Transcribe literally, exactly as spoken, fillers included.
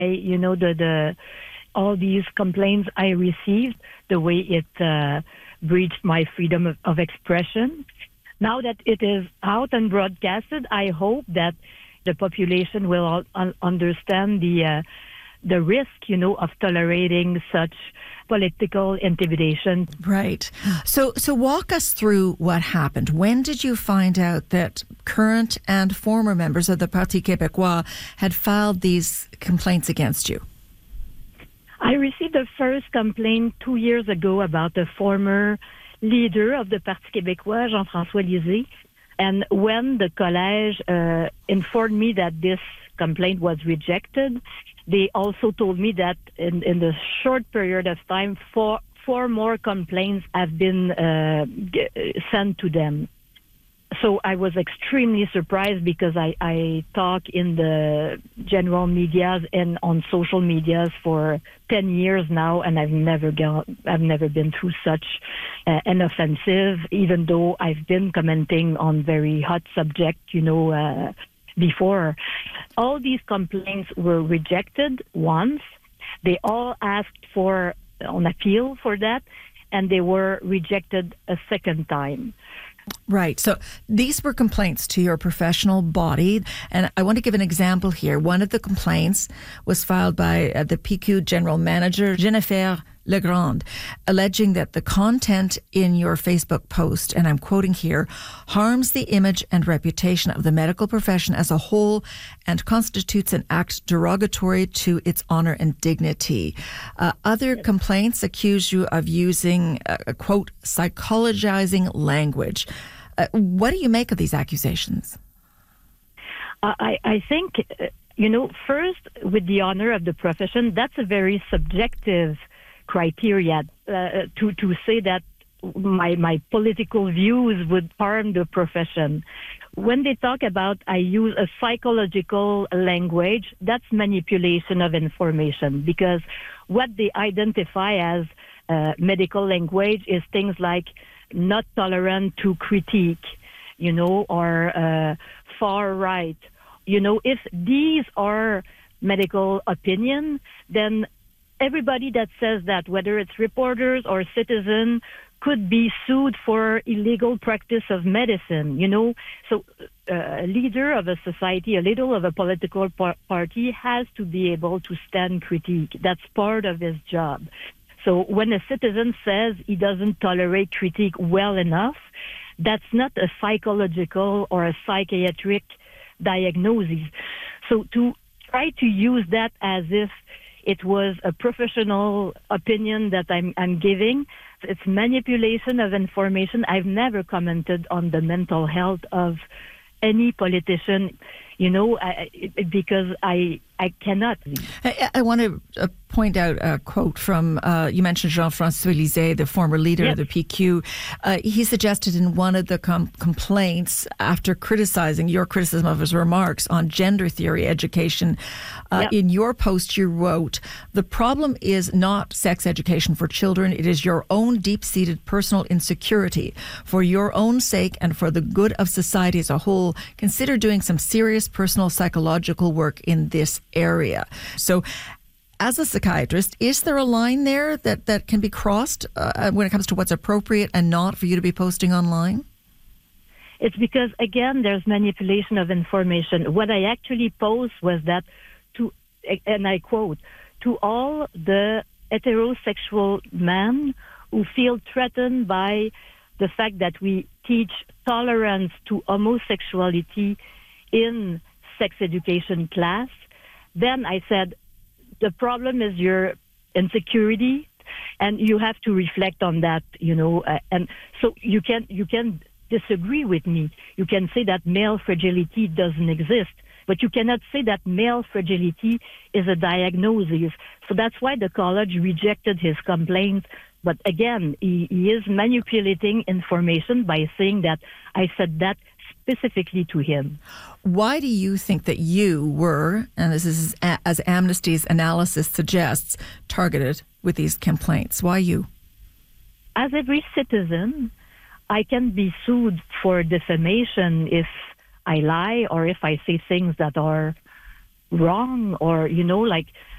you know, the, the all these complaints I received, the way it uh, breached my freedom of, of expression. Now that it is out and broadcasted, I hope that the population will all un- understand the uh, the risk, you know, of tolerating such political intimidation. Right. So, so walk us through what happened. When did you find out that current and former members of the Parti Québécois had filed these complaints against you? I received the first complaint two years ago about the former leader of the Parti Québécois, Jean-François Lisée. And when the collège uh, informed me that this complaint was rejected, they also told me that in, in the short period of time, four, four more complaints have been uh, g- sent to them. So I was extremely surprised because I, I talk in the general medias and on social medias for ten years now, and I've never gone, I've never been through such uh, an offensive, even though I've been commenting on very hot subject, you know, uh, before. All these complaints were rejected once. They all asked for an appeal for that, and they were rejected a second time. Right. So these were complaints to your professional body. And I want to give an example here. One of the complaints was filed by uh, the P Q General Manager, Jennifer Legrand, alleging that the content in your Facebook post, and I'm quoting here, harms the image and reputation of the medical profession as a whole and constitutes an act derogatory to its honor and dignity. Uh, other yes. complaints accuse you of using, uh, a quote, psychologizing language. Uh, what do you make of these accusations? Uh, I, I think, uh, you know, first, with the honor of the profession, that's a very subjective criteria uh, to to say that my my political views would harm the profession. When they talk about I use a psychological language, that's manipulation of information, because what they identify as uh, medical language is things like not tolerant to critique, you know, or uh, far right. You know, if these are medical opinion, then everybody that says that, whether it's reporters or citizens, could be sued for illegal practice of medicine, you know. So uh, a leader of a society, a leader of a political par- party has to be able to stand critique. That's part of his job. So when a citizen says he doesn't tolerate critique well enough, that's not a psychological or a psychiatric diagnosis. So to try to use that as if it was a professional opinion that I'm, I'm giving, it's manipulation of information. I've never commented on the mental health of any politician, you know, I, it, because I I cannot. I, I want to uh, point out a quote from, uh, you mentioned Jean-François Lisée, the former leader Yes. of the P Q. Uh, he suggested in one of the com- complaints, after criticizing your criticism of his remarks on gender theory education, uh, Yep. in your post you wrote, the problem is not sex education for children, it is your own deep-seated personal insecurity. For your own sake and for the good of society as a whole, consider doing some serious personal psychological work in this area. So, as a psychiatrist, is there a line there that, that can be crossed uh, when it comes to what's appropriate and not for you to be posting online? It's because, again, there's manipulation of information. What I actually posed was that, to, and I quote, to all the heterosexual men who feel threatened by the fact that we teach tolerance to homosexuality in sex education class, then I said, the problem is your insecurity, and you have to reflect on that, you know. Uh, and so you can you can disagree with me. You can say that male fragility doesn't exist, but you cannot say that male fragility is a diagnosis. So that's why the college rejected his complaint. But again, he, he is manipulating information by saying that I said that specifically to him. Why do you think that you were, and this is as Amnesty's analysis suggests, targeted with these complaints? Why you? As every citizen, I can be sued for defamation if I lie or if I say things that are wrong, or, you know, like